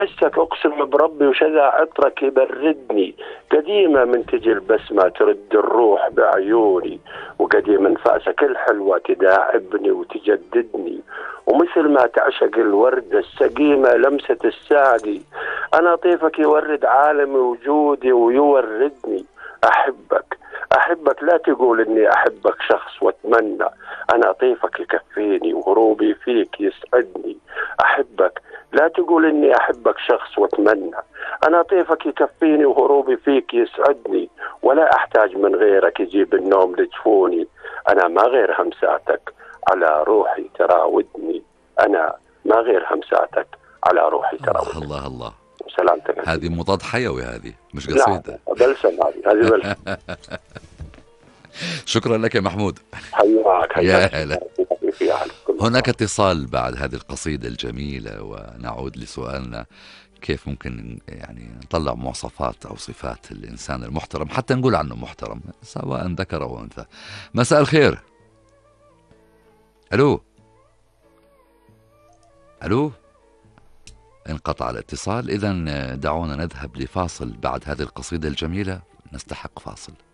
حسك أقسم بربي وشذا عطرك يبردني، قديمة من تجي البسمة ترد الروح بعيوني، وقديم انفاسك الحلوة تداعبني وتجددني، ومثل ما تعشق الوردة السقيمة لمسة الساقي، أنا طيفك يورد عالمي وجودي ويوردني. أحبك أحبك، لا تقول إني أحبك شخص وأتمنى، أنا طيفك يكفيني وهروبي فيك يسعدني. أحبك، لا تقول إني أحبك شخص وأتمنى، أنا طيفك يكفيني وهروبي فيك يسعدني، ولا أحتاج من غيرك يجيب النوم لجفوني، أنا ما غير همساتك على روحي تراودني، أنا ما غير همساتك على روحي الله تراودني. الله الله، سلامتك. هذه مضاد حيوي، هذه مش نعم قصيدة. بلسم، هذه بلسم. شكرا لك يا محمود. حياك يا حياك. هلا. هناك اتصال بعد هذه القصيدة الجميلة، ونعود لسؤالنا: كيف ممكن يعني نطلع مواصفات أو صفات الإنسان المحترم حتى نقول عنه محترم سواء ذكر أو أنثى؟ مساء الخير. ألو ألو. انقطع الاتصال. إذن دعونا نذهب لفاصل بعد هذه القصيدة الجميلة، نستحق فاصل.